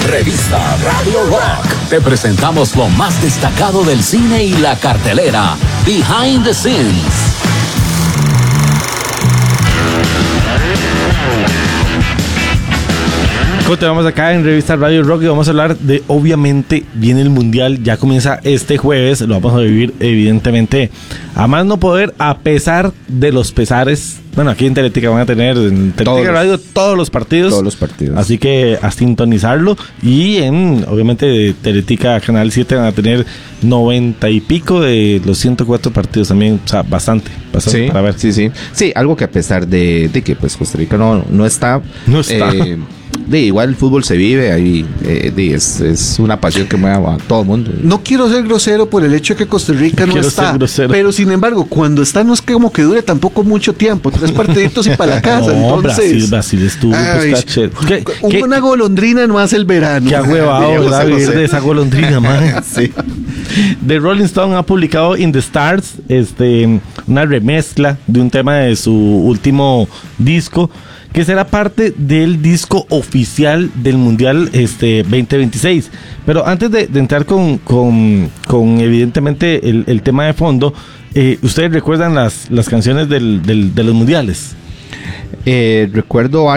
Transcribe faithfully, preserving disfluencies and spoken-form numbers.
Revista Radio Rock. Te presentamos lo más destacado del cine y la cartelera. Behind the Scenes. Continuamos acá en Revista Radio Rock y vamos a hablar de, obviamente, viene el Mundial, ya comienza este jueves, lo vamos a vivir evidentemente a más no poder, a pesar de los pesares. Bueno, aquí en Teletica van a tener, en Teletica todos Radio, los, todos los partidos. Todos los partidos. Así que a sintonizarlo. Y en, obviamente, Teletica Canal siete van a tener noventa y pico de los ciento cuatro partidos también. O sea, bastante, bastante sí, para ver. Sí, sí. Sí, algo que a pesar de, de que pues Costa Rica no, no está... No está. Eh, de igual el fútbol se vive ahí, eh, de, es, es una pasión que mueve a todo el mundo. No quiero ser grosero por el hecho de que Costa Rica no quiero está, ser grosero. Pero sin embargo, cuando está no es que como que dure tampoco mucho tiempo, tres partiditos y para la casa. No, entonces, Brasil, Brasil estuvo, ay, pues, ¿qué, ¿qué, una golondrina no hace el verano. Qué huevado, ¿verdad? Vivir de esa golondrina, man. Sí. The Rolling Stone ha publicado In the Stars, este, una remezcla de un tema de su último disco, que será parte del disco oficial del Mundial este veinte veintiséis. Pero antes de, de entrar con, con, con evidentemente el, el tema de fondo, eh, ¿ustedes recuerdan las, las canciones del, del, de los mundiales? Eh, recuerdo